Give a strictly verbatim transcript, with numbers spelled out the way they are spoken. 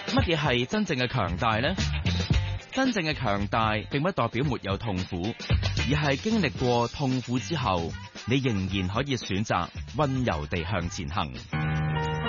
乜嘢係真正嘅強大呢？真正嘅強大並不代表沒有痛苦，而係經歷過痛苦之後，你仍然可以選擇溫柔地向前行。